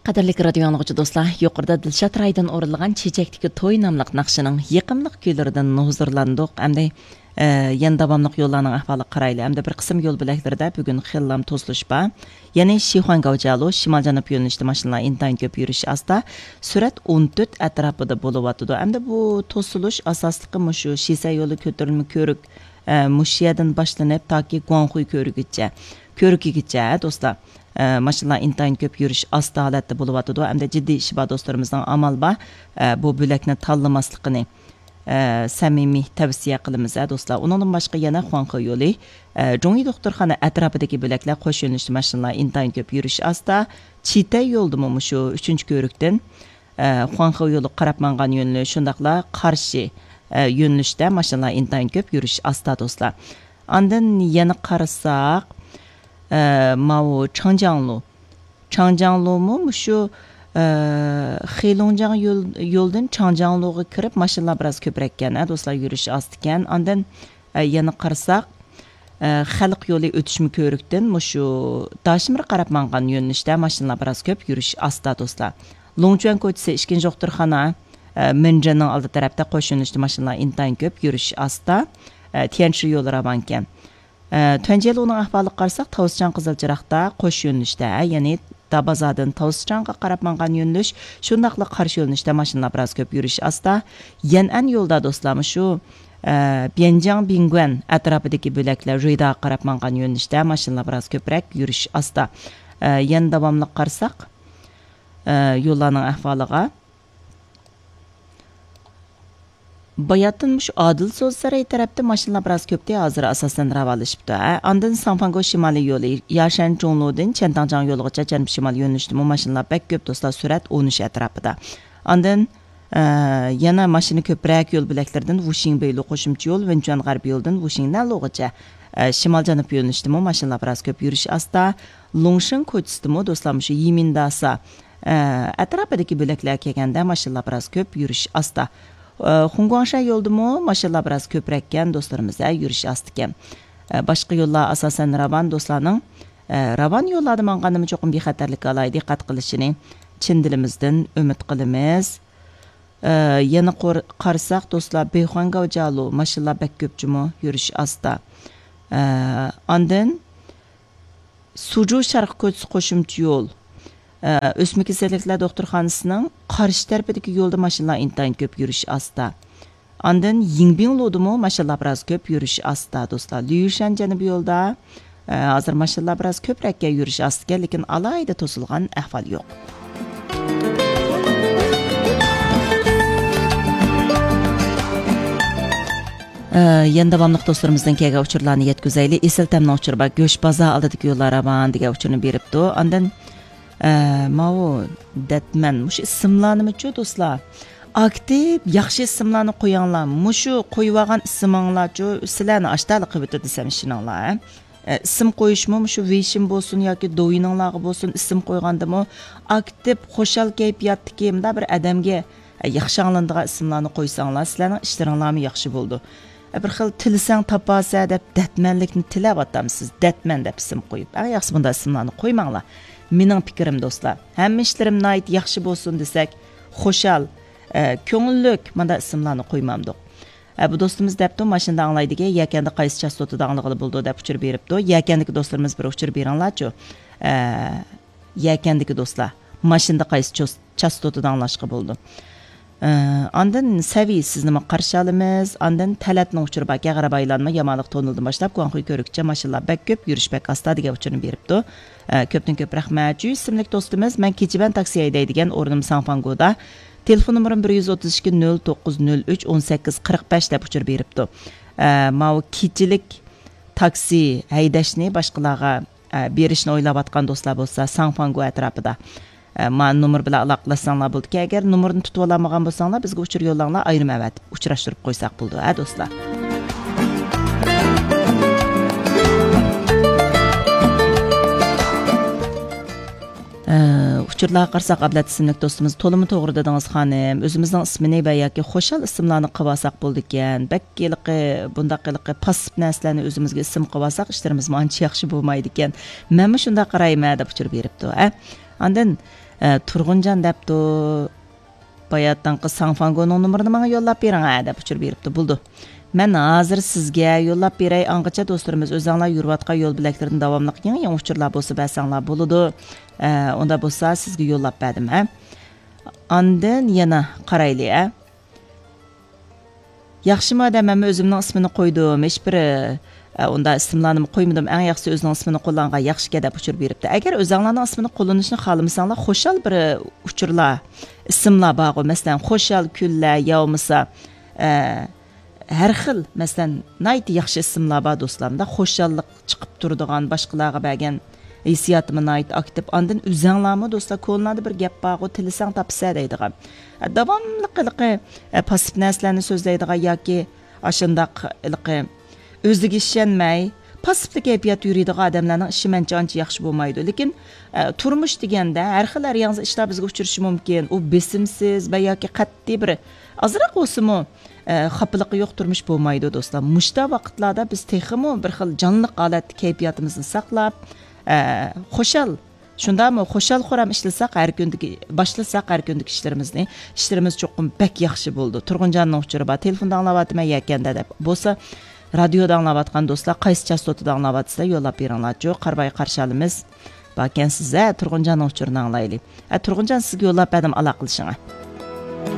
Qadirlik radio anlıqçı dostlar, yuqorida Dilshad Raydan o'rilgan Chechakdagi to'y nomli naqshining yiqimliq kuylaridan huzurlandik. Hamda yana davomli yo'llarning ahvoli qarayli. Hamda bir qism yo'l bilaklarida bugun xillam to'silish bor. Ya'ni Shixuangavjalo shimol janub yo'nalishida mashinalar intayin ko'p yurish asta surat 14 atrofida bo'lyapti. Hamda bu to'silish asosligi mushu Shisa yo'li ko'tarilma ko'rik mushiyadan boshlanib toki Guanghui ko'rigigacha dostlar. Maşallah intayin köp yürüyüş asta holatda bo'lyapti. Hamda jiddiy ish bor do'stlarimizning amal bor. Bu bo'lakni tanlamasligini samimiy tavsiya qilamiz do'stlar. Undan boshqa yana Xuanxo yo'li, Zhongyi doktorxona atrofidagi bo'laklar qo'sh yo'nalishli mashinalar intayin köp yürüyüş asta, Chitay yo'ldimi shu 3-ko'rikdan Xuanxo yo'li qarab mangan yo'nalish, shundaqla qarshi yo'nalishda mashinalar intayin köp yürüyüş asta do'stlar. Ondan yana qarasak Mao Changjianglu mu şu Xilongjiang yo'ldan Changjiangluga kirib mashinalar biroz ko'proq ekan, do'stlar yurish ost ekan. Ondan yana qarasak xalq yo'li o'tishmi ko'rikdan shu Dashimga qarab mangan yo'nalishda mashinalar biroz ko'p yurish ostda do'stlar. Longchuan ko'chasi 2-doktorxona Minjinning oldi tarafda qo'sh yo'nalishda mashinalar intayin ko'p yurish ostda. Tianchi yo'li ravon ekan. Tuanjel onun ahvali qarsak Tavuschan Qizilchiroqda qo'sh yo'nalishda, ya'ni Dabazadan Tavuschanga qarab mangan yo'nalish, shundaqla qarshi yo'nalishda mashinalar biroz ko'p yurish asta. Yan'an yo'lda do'stlarimiz shu Bianjiang Bingguan atrofidagi bo'laklar Joyda qarab mangan yo'nalishda mashinalar biroz ko'proq yurish asta. Yana davomli qarsak yo'llarning ahvoliga Bayatınmış Adil So'zsaray tarafda mashinalar biroz ko'pda hozir asosan ravolashibdi. Ondan Sanfango shimoliy yo'li, Yashan Zhongludan Chantangjiang yo'ligacha janub shimoliy yo'nalishda mashinalar bek ko'p do'stlar, surat 13 atrofida. Ondan yana mashina ko'proq yo'l bilaklardan Wuxing Beyli qo'shimcha yo'l, Wenchuan g'arb yo'ldan Wuxing Nanlugacha shimol janub yo'nalishda mashinalar biroz ko'p yurish asta. Longshin ko'chasida do'stlar shu Yimindasa atrofidagi bo'laklar kelganda mashinalar biroz ko'p yurish asta. Xunguangsha yo'ldimi mashinalar biroz ko'proq ekan do'stlarimiz yurish ost ekan. Boshqa yo'llar asosan ravon do'stlarning ravon yo'llarda manganimi cho'qim bexatarlik alaydi diqqat qilishini chin dilimizdan umid qilamiz. Yana qarasak do'stlar Bexuangavjalo mashinalar bek ko'pchimi yurish ostda. Ondan Suju sharq ko'chasi qo'shimcha yo'l O'smir kasalliklar doktorxonasining qarshi tarafidagi yo'lda mashinalar intayin ko'p yurish asta. Ondan Yingbin yo'lidami mashinalar biroz ko'p yurish asta do'stlar. Liushan janubiy yo'lda hozir mashinalar biroz ko'proq yurish asta, lekin alayda to'silgan ahvol yo'q. Yana davomli do'stlarimizdan kelgan uchurlarni yetkazayli. Esil tamna uchur bor, go'sht bozor oldidagi yo'llar ravon degan uchurni beribdi. Ondan Mao Datman mushu ismlarnimi-chu do'stlar? Aktiv yaxshi ismlarni qo'yinglar. Mushu qo'yib olgan isminglar-chu sizlarni ashtali qilib desam ishinglar. Ism qo'yishmi mushu Vishim bo'lsin yoki do'yininglarga bo'lsin ism qo'ygandimi aktiv xo'shal kayfiyatdagi bir odamga yaxshi anglanadigan ismlarni qo'ysanglar, sizlarning ishlaringlarmi yaxshi bo'ldi. Bir xil tilsang topasa deb datmanlikni tilab atamsiz, datman deb ism qo'yib. Yaxshi bunday ismlarni qo'ymanglar. Mening fikrim do'stlar, hamma ishlarim nayt yaxshi bo'lsin desak, xo'shal, ko'ngillik mana ismlarni qo'ymamdik. Bu do'stimiz debdi, mashinada anglaydigan yakanda qaysi chastotida anglig'i bo'ldi deb uchur beribdi. Yakandagi do'stlarimiz bir uchur beringlar-chu. Yakandagi do'stlar, mashinada qaysi chastotida anglashqa bo'ldi. Ondan saviy sizni qarshi olamiz. Ondan talatning uchur bak g'arabaylanma yamonlik tonildan boshlab Guanghui ko'rikcha mashinalar bak ko'p yurish bak asta degan uchurni beribdi. Ko'pdan ko'p rahmat. Ju ismli do'stimiz, men kechiban taksi haydaydigan o'rnim Sanfangoda. Telefon nomerim 132 0903 1845 deb uchur beribdi. Mao kechilik taksi haydashni boshqalarga berishni o'ylab atgan do'stlar bo'lsa, Sanfango atrofida men nomer bilan aloqalashsanglar bo'ldi. Agar nomerni tutib olmagan bo'lsanglar, bizga uchur yo'llanglar, ayrim avatib uchrashtirib qo'ysak bo'ldi, do'stlar. Uchurlarga qarsak Ablat ismli do'stimiz to'limi to'g'ri dedingiz xonim. O'zimizning ismini va yoki xo'shal ismlarni qilib bo'ldi ekan. Bakkiliqi, bundaqiliqi pasib narsalarni o'zimizga ism qilib olsak, ishlarimiz ancha yaxshi bo'lmaydi ekan. Men shunda qarayman deb uchur beribdi. Ondan Turg'unjon debdi. Bayatdan qiz Sanfangoning nomerini menga yo'llab bering deb uchur beribdi. Bo'ldi. Men hozir sizga yo'llab beray. Angacha do'stlarimiz o'zinglar yurayotgan yo'l bilaklaridan davomli yangi uchurlar bo'lsa bersanglar bo'ladi. Unda bo'lsa sizga yo'llab berdim. Ondan yana qarayli. Yaxshimi odam, men o'zimning ismini qo'ydim. Hech bir unda ismlarni qo'ymadim. Eng yaxshisi o'zining ismini qo'llangan yaxshi deb uchur beribdi. Agar o'zinglarning ismini qo'llanishni xohlamasanglar, xo'shal bir uchurlar, ismlar bor. Masalan, xo'shal kunlar yo'misa har xil, masalan, nayt yaxshi ismlar bor do'stlarimda. Xo'shallik chiqib turadigan, boshqalarga bergan hissiyotim nayt aktiv. Ondan o'zinglarmi do'stlar, ko'nlarda bir gap bor, tilisang topsa deydigan. Davomli qiliqi pasif narsalarni so'zlaydigan yoki ashundaq ilqi o'ziga ishonmay pasiflik kayfiyat yuradigan odamlarning ishi mencha ancha yaxshi bo'lmaydi. Lekin turmush deganda har xil yangi ishlar bizga uchrashi mumkin. U besimsiz va yoki qat'iy bir azroq bo'lsa-mu xapligi yo'q turmush bo'lmaydi do'stlar. Mushta vaqtlarda biz texmo bir xil jonliq holat kayfiyatimizni saqlab, xo'shal shundami xo'shal xo'ram ishlasak har kundagi boshlasak har kundagi ishlarimiz cho'qim bak yaxshi bo'ldi. Turg'unjonning uchuri bor. Telefonda anglayapman yakanda deb. Bo'lsa radioda anglayotgan do'stlar qaysi chastotada anglayapsizlar yo'llab beringlar. Jo qarbay qarshilamiz. Bakan sizga Turg'unjonning uchurini anglaylik. Turg'unjon sizga yo'llab berdim aloqa qilishingga.